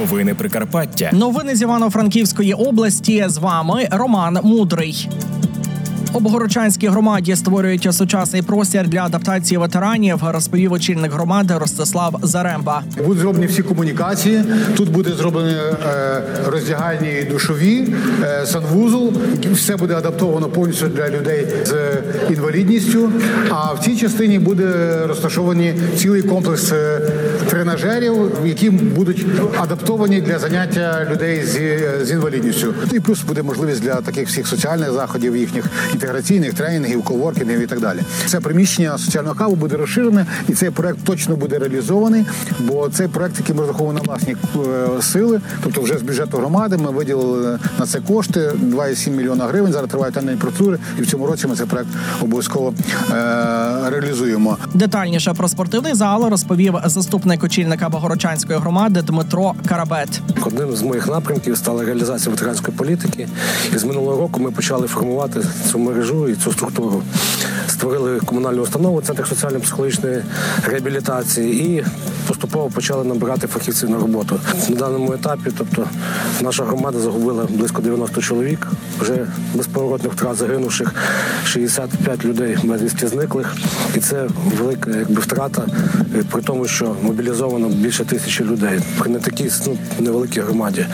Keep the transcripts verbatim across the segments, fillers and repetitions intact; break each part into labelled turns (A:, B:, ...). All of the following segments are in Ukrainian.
A: Новини Прикарпаття.
B: Новини з Івано-Франківської області. З вами Роман Мудрий. У Богородчанській громаді створюють сучасний простір для адаптації ветеранів, розповів очільник громади Ростислав Заремба.
C: Будуть зроблені всі комунікації, тут буде зроблені роздягальні і душові, санвузол, все буде адаптовано повністю для людей з інвалідністю, а в цій частині буде розташовані цілий комплекс тренажерів, які будуть адаптовані для заняття людей з інвалідністю. І плюс буде можливість для таких всіх соціальних заходів, їхніх інтеграційних тренінгів, коворкінгів і так далі. Це приміщення соціального хабу буде розширене, і цей проект точно буде реалізований, бо цей проект, який ми розраховуємо на власні сили, тобто вже з бюджету громади ми виділили на це кошти, два цілих сім мільйона гривень, зараз тривають тендерні процедури, і в цьому році ми цей проект обов'язково е- реалізуємо.
B: Детальніше про спортивний зал розповів заступник очільника Богородчанської громади Дмитро Карабет.
D: Одним з моїх напрямків стала реалізація ветеранської політики, і з минулого року ми почали формувати цю мережу і цю структуру. Створили комунальну установу, Центр соціально-психологічної реабілітації, і поступово почали набирати фахівців на роботу. На даному етапі, тобто, наша громада загубила близько дев'яносто чоловік, вже безповоротних втрат загинувших, шістдесят п'ять людей безвісти зниклих. І це велика якби втрата, при тому, що мобілізовано більше тисячі людей при не такій ну, невеликій громаді.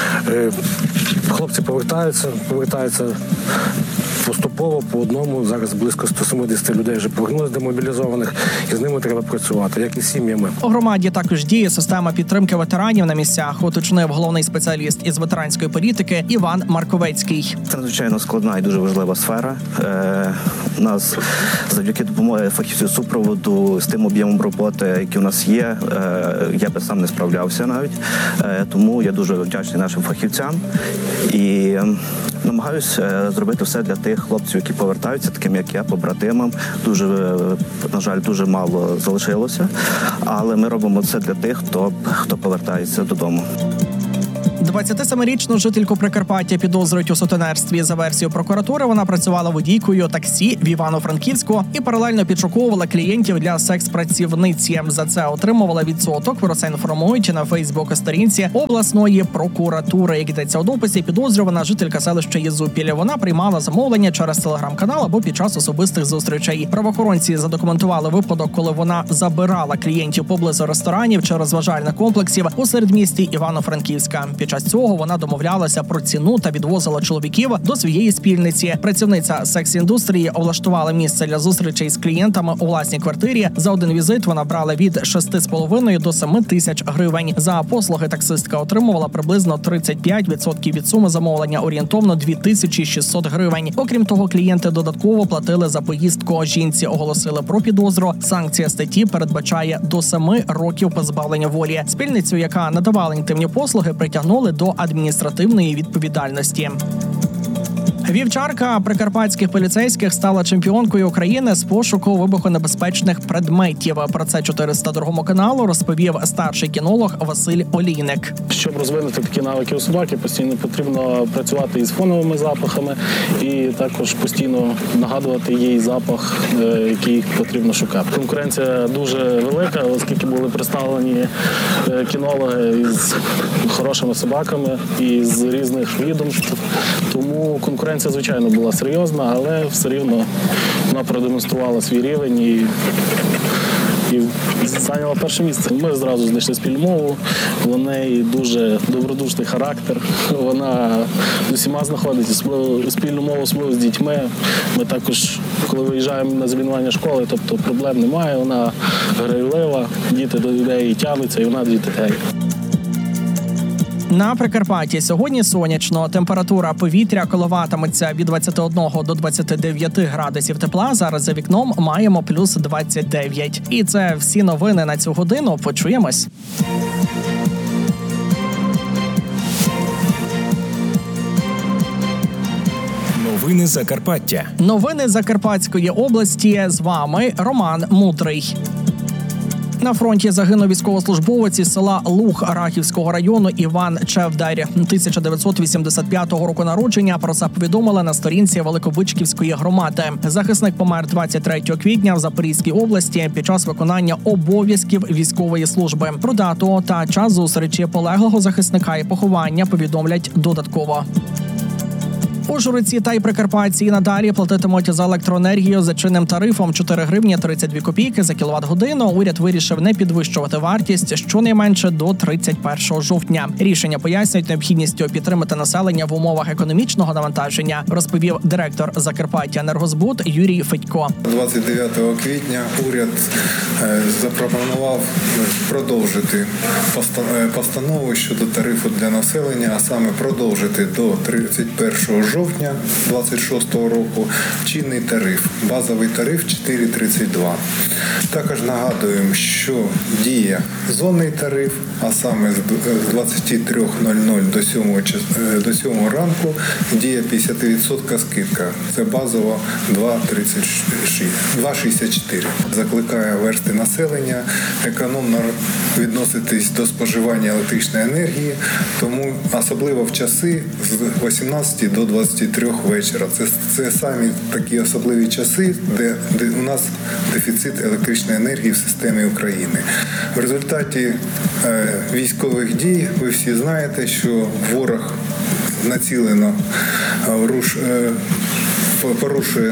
D: Хлопці повертаються, повертаються поступово по одному. Зараз близько сто сімдесят людей вже повернулися демобілізованих, і з ними треба працювати, як і з сім'ями.
B: У громаді також діє система підтримки ветеранів на місцях, уточнив головний спеціаліст із ветеранської політики Іван Марковецький.
E: Це надзвичайно складна і дуже важлива сфера. Е, у нас завдяки допомоги фахівців супроводу з тим об'ємом роботи, який у нас є, е, я би сам не справлявся навіть. Е, тому я дуже вдячний нашим фахівцям і намагаюся зробити все для тих хлопців, які повертаються, таким як я, побратимам. Дуже, на жаль, дуже мало залишилося, але ми робимо це для тих, хто, хто повертається додому.
B: двадцятисемирічну жительку Прикарпаття підозрюють у сутенерстві. За версією прокуратури, вона працювала водійкою таксі в Івано-Франківську і паралельно підшуковувала клієнтів для секс-працівниці. За це отримувала відсоток. Про це інформують на Фейсбук-сторінці обласної прокуратури. Як йдеться у дописі, підозрювана жителька селища Єзупіль. Вона приймала замовлення через телеграм-канал або під час особистих зустрічей. Правоохоронці задокументували випадок, коли вона забирала клієнтів поблизу ресторанів чи розважальних комплексів у середмісті Івано-Франківська. Під час цього вона домовлялася про ціну та відвозила чоловіків до своєї спільниці. Працівниця секс-індустрії облаштувала місце для зустрічей з клієнтами у власній квартирі. За один візит вона брала від шести з половиною до семи тисяч гривень. За послуги таксистка отримувала приблизно тридцять п'ять відсотків від суми замовлення, орієнтовно дві тисячі шістсот гривень. Окрім того, клієнти додатково платили за поїздку. Жінці оголосили про підозру. Санкція статті передбачає до семи років позбавлення волі. Спільницю, яка надавала інтимні послуги, притягнули до адміністративної відповідальності. Вівчарка прикарпатських поліцейських стала чемпіонкою України з пошуку вибухонебезпечних предметів. Про це чотириста другому каналу розповів старший кінолог Василь Олійник.
F: Щоб розвинути такі навики у собаки, постійно потрібно працювати із фоновими запахами і також постійно нагадувати їй запах, який потрібно шукати. Конкуренція дуже велика, оскільки були представлені кінологи із хорошими собаками із різних відомств. Тому конкуренція Це, звичайно, була серйозна, але все рівно вона продемонструвала свій рівень і, і зайняла перше місце. Ми зразу знайшли спільну мову, у неї дуже добродушний характер, вона з усіма знаходить спільну мову, особливо з дітьми. Ми також, коли виїжджаємо на замінування школи, тобто проблем немає, вона грайлива, діти до неї тягнуться і вона до дітей.
B: На Прикарпатті сьогодні сонячно. Температура повітря коливатиметься від двадцяти одного до двадцяти дев'яти градусів тепла. Зараз за вікном маємо плюс двадцять дев'ять. І це всі новини на цю годину. Почуємось.
A: Новини Закарпаття.
B: Новини Закарпатської області. З вами Роман Мудрий. На фронті загинув військовослужбовець із села Луг Рахівського району Іван Чевдар, тисяча дев'ятсот вісімдесят п'ятого року народження. Про це повідомили на сторінці Великобичківської громади. Захисник помер двадцять третього квітня в Запорізькій області під час виконання обов'язків військової служби. Про дату та час зустрічі полеглого захисника і поховання повідомлять додатково. Ужгородці та й прикарпатці і надалі платитимуть за електроенергію за чинним тарифом чотири гривні тридцять дві копійки за кіловат-годину. Уряд вирішив не підвищувати вартість щонайменше до тридцять першого жовтня. Рішення пояснюють необхідністю підтримати населення в умовах економічного навантаження, розповів директор Закарпаттяенергозбуд Юрій Федько.
G: двадцять дев'ятого квітня уряд запропонував продовжити постанову щодо тарифу для населення, а саме продовжити до тридцять першого жовтня двадцять шостого року чинний тариф, базовий тариф чотири тридцять два. Також нагадуємо, що діє зонний тариф, а саме з двадцять три нуль нуль до сьомого ранку діє п'ятдесят відсотків скидка. Це базово два шістдесят чотири. Закликає версти населення економно відноситись до споживання електричної енергії, тому особливо в часи з вісімнадцяти до двадцяти трьох вечора. Це, це самі такі особливі часи, де, де у нас дефіцит електричної енергії в системі України. В результаті е, військових дій ви всі знаєте, що ворог націлено е, руш, е, порушує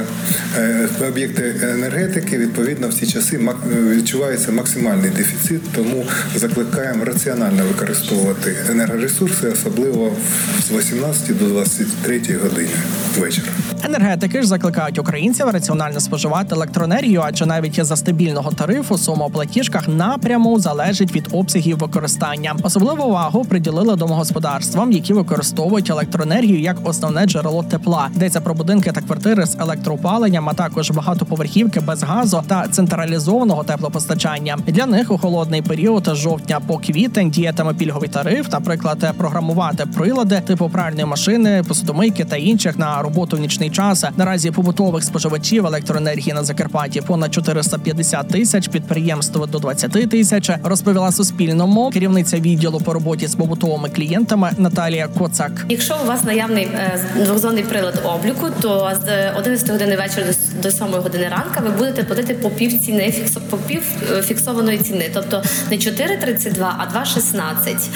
G: об'єкти енергетики, відповідно, в ці часи відчувається максимальний дефіцит, тому закликаємо раціонально використовувати енергоресурси, особливо з вісімнадцяти до двадцяти третьої години вечора.
B: Енергетики ж закликають українців раціонально споживати електроенергію, адже навіть за стабільного тарифу сума у платіжках напряму залежить від обсягів використання. Особливу увагу приділили домогосподарствам, які використовують електроенергію як основне джерело тепла. Йдеться про будинки та квартири з електроопаленням, а також багатоповерхівки без газу та централізованого теплопостачання. Для них у холодний період з жовтня по квітень діятиме пільговий тариф, наприклад, програмувати прилади типу пральної машини, посудомийки та інших на роботу в нічний час. Наразі побутових споживачів електроенергії на Закарпатті понад чотириста п'ятдесят тисяч, підприємств до двадцять тисяч, розповіла Суспільному керівниця відділу по роботі з побутовими клієнтами Наталія Коцак.
H: Якщо у вас наявний двохзонний прилад обліку, то з одинадцятої години вечора до сьомої години ранку ви будете платити по пів ціни, по пів фіксованої ціни, тобто не чотири тридцять два, а два шістнадцять.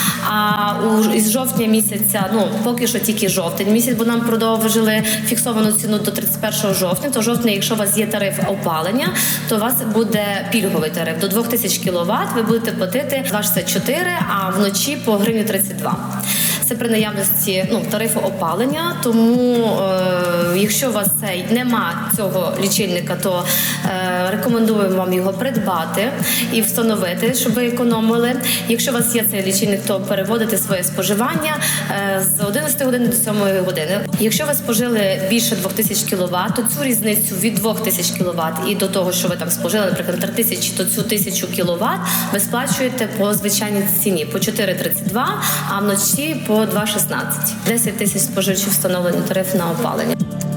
H: А у, із жовтня місяця, ну, поки що тільки жовтень місяць, бо нам продовжили фіксовану ціну до тридцять першого жовтня, то жовтня, якщо у вас є тариф опалення, то у вас буде пільговий тариф. До двох тисяч кіловат ви будете платити два шістдесят чотири, а вночі по гривню тридцять два. Це при наявності ну, тарифу опалення, тому е, якщо у вас цей нема цього лічильника, то е, рекомендуємо вам його придбати і встановити, щоб ви економили. Якщо у вас є цей лічильник, то переводити своє споживання е, з одинадцятої години до сьомої години. Якщо ви спожили більше двох тисяч кіловат, то цю різницю від двох тисяч кіловат і до того, що ви там спожили, наприклад, три тисячі, то цю тисячу кіловат ви сплачуєте по звичайній ціні, по чотири тридцять два, а вночі по два шістнадцять. десять тисяч споживачів встановлено тариф на опалення.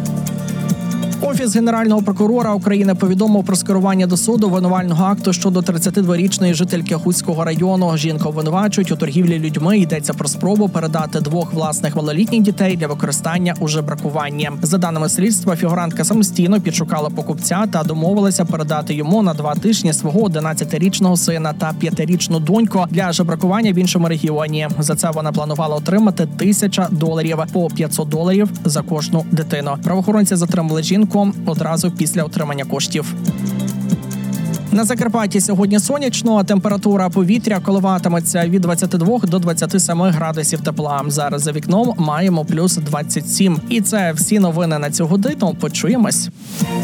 B: Офіс Генерального прокурора України повідомив про скерування до суду обвинувального акту щодо тридцятидворічної жительки Хуцького району. Жінку обвинувачують у торгівлі людьми. Йдеться про спробу передати двох власних малолітніх дітей для використання у жебракуванні. За даними слідства, фігурантка самостійно підшукала покупця та домовилася передати йому на два тижні свого одинадцятирічного сина та п'ятирічну доньку для жебракування в іншому регіоні. За це вона планувала отримати тисяча доларів, по п'ятсот доларів за кожну дитину. Правоохоронці затримали жінку одразу після отримання коштів. На Закарпатті сьогодні сонячно, температура повітря коливатиметься від двадцяти двох до двадцяти семи градусів тепла. Зараз за вікном маємо плюс двадцять сім. І це всі новини на цю годину. Почуємось.